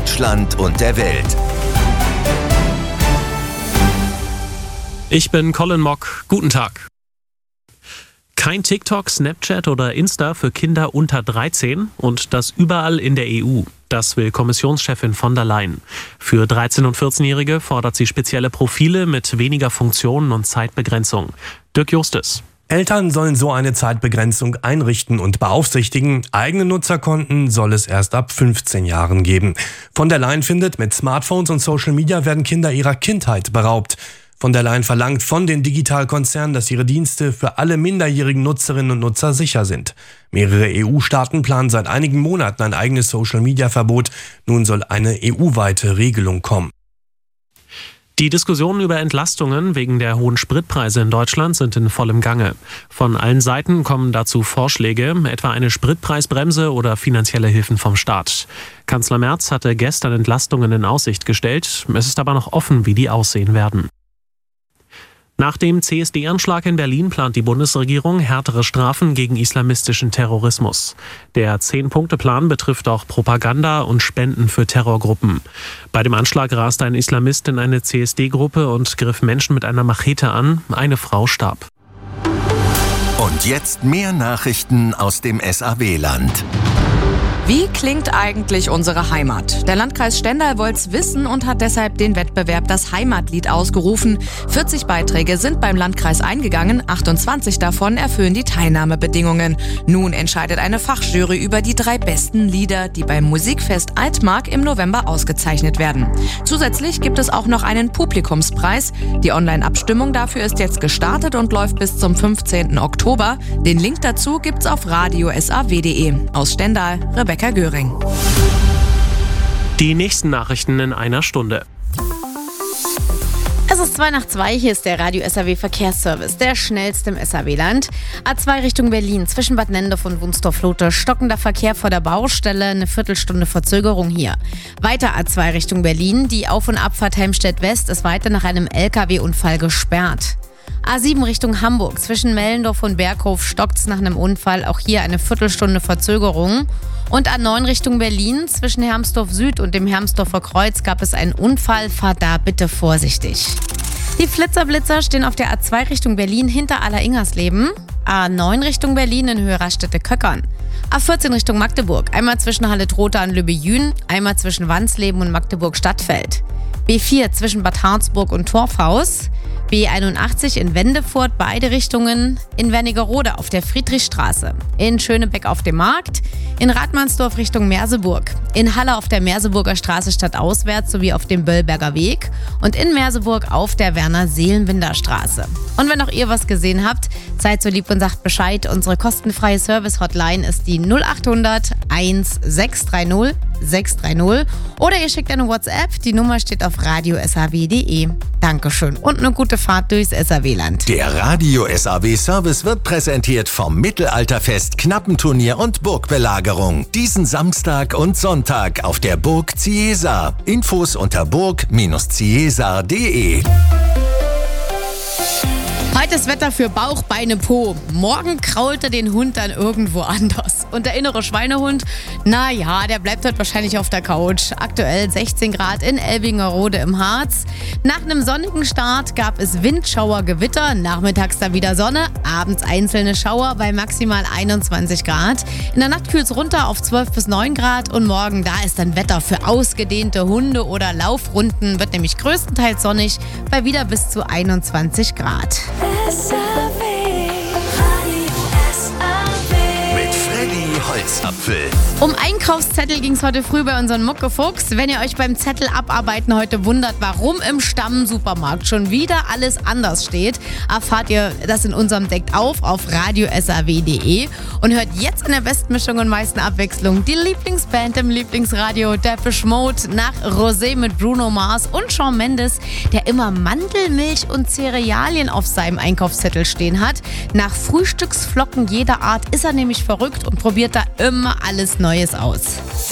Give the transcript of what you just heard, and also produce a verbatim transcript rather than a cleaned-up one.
Deutschland und der Welt. Ich bin Colin Mock. Guten Tag. Kein TikTok, Snapchat oder Insta für Kinder unter dreizehn und das überall in der E U. Das will Kommissionschefin von der Leyen. Für dreizehn- und vierzehnjährige fordert sie spezielle Profile mit weniger Funktionen und Zeitbegrenzung. Dirk Justus. Eltern sollen so eine Zeitbegrenzung einrichten und beaufsichtigen. Eigene Nutzerkonten soll es erst ab fünfzehn Jahren geben. Von der Leyen findet, mit Smartphones und Social Media werden Kinder ihrer Kindheit beraubt. Von der Leyen verlangt von den Digitalkonzernen, dass ihre Dienste für alle minderjährigen Nutzerinnen und Nutzer sicher sind. Mehrere E U-Staaten planen seit einigen Monaten ein eigenes Social-Media-Verbot. Nun soll eine E U-weite Regelung kommen. Die Diskussionen über Entlastungen wegen der hohen Spritpreise in Deutschland sind in vollem Gange. Von allen Seiten kommen dazu Vorschläge, etwa eine Spritpreisbremse oder finanzielle Hilfen vom Staat. Kanzler Merz hatte gestern Entlastungen in Aussicht gestellt. Es ist aber noch offen, wie die aussehen werden. Nach dem C S D-Anschlag in Berlin plant die Bundesregierung härtere Strafen gegen islamistischen Terrorismus. Der Zehn-Punkte-Plan betrifft auch Propaganda und Spenden für Terrorgruppen. Bei dem Anschlag raste ein Islamist in eine C S D-Gruppe und griff Menschen mit einer Machete an. Eine Frau starb. Und jetzt mehr Nachrichten aus dem S A W-Land. Wie klingt eigentlich unsere Heimat? Der Landkreis Stendal wollte es wissen und hat deshalb den Wettbewerb Das Heimatlied ausgerufen. vierzig Beiträge sind beim Landkreis eingegangen, achtundzwanzig davon erfüllen die Teilnahmebedingungen. Nun entscheidet eine Fachjury über die drei besten Lieder, die beim Musikfest Altmark im November ausgezeichnet werden. Zusätzlich gibt es auch noch einen Publikumspreis. Die Online-Abstimmung dafür ist jetzt gestartet und läuft bis zum fünfzehnten Oktober. Den Link dazu gibt's auf radio s a w punkt d e. Aus Stendal, Rebecca Göring. Die nächsten Nachrichten in einer Stunde. Es ist zwei nach zwei, hier ist der Radio S A W Verkehrsservice, der schnellste im S A W-Land. A zwei Richtung Berlin, zwischen Bad Nendorf und Wunstorf-Lote, stockender Verkehr vor der Baustelle, eine Viertelstunde Verzögerung hier. Weiter A zwei Richtung Berlin, die Auf- und Abfahrt Helmstedt-West ist weiter nach einem L K W-Unfall gesperrt. A sieben Richtung Hamburg, zwischen Mellendorf und Berghof stockt's nach einem Unfall, auch hier eine Viertelstunde Verzögerung. Und A neun Richtung Berlin, zwischen Hermsdorf Süd und dem Hermsdorfer Kreuz gab es einen Unfall, fahrt da bitte vorsichtig. Die Flitzerblitzer stehen auf der A zwei Richtung Berlin hinter Aller-Ingersleben, A neun Richtung Berlin in Höhe Raststätte-Köckern, A vierzehn Richtung Magdeburg, einmal zwischen Halle-Trotha und Lübbe-Jühn, einmal zwischen Wansleben und Magdeburg-Stadtfeld, B vier zwischen Bad Harzburg und Torfhaus, B einundachtzig in Wendefurt, beide Richtungen, in Wernigerode auf der Friedrichstraße, in Schönebeck auf dem Markt, in Radmannsdorf Richtung Merseburg, in Halle auf der Merseburger Straße stadtauswärts sowie auf dem Böllberger Weg und in Merseburg auf der Werner-Seelenbinder-Straße. Und wenn auch ihr was gesehen habt, seid so lieb und sagt Bescheid. Unsere kostenfreie Service-Hotline ist die null acht hundert eins sechs drei null sechs drei null oder ihr schickt eine WhatsApp, die Nummer steht auf radio s a w punkt d e. Dankeschön und eine gute Fahrt durchs S A W-Land. Der Radio S A W-Service wird präsentiert vom Mittelalterfest, Knappenturnier und Burgbelagerung. Diesen Samstag und Sonntag auf der Burg Ciesa. Infos unter burg Ciesa punkt d e. Heute ist Wetter für Bauch, Beine, Po. Morgen kraulte den Hund dann irgendwo anders. Und der innere Schweinehund, naja, der bleibt heute wahrscheinlich auf der Couch. Aktuell sechzehn Grad in Elbingerode im Harz. Nach einem sonnigen Start gab es Windschauer, Gewitter, nachmittags dann wieder Sonne, abends einzelne Schauer bei maximal einundzwanzig Grad. In der Nacht kühlt es runter auf zwölf bis neun Grad und morgen, da ist dann Wetter für ausgedehnte Hunde- oder Laufrunden, wird nämlich größtenteils sonnig bei wieder bis zu einundzwanzig Grad. Mit Freddy Holzapfel. Um Einkaufszettel ging es heute früh bei unserem Muckefuchs. Wenn ihr euch beim Zettel abarbeiten heute wundert, warum im Stammsupermarkt schon wieder alles anders steht, erfahrt ihr das in unserem Deckt auf auf radio s a w punkt d e und hört jetzt in der Bestmischung und meisten Abwechslung die Lieblingsband im Lieblingsradio, Depeche Mode, nach Rosé mit Bruno Mars und Shawn Mendes, der immer Mandelmilch und Cerealien auf seinem Einkaufszettel stehen hat. Nach Frühstücksflocken jeder Art ist er nämlich verrückt und probiert da immer alles Neues aus.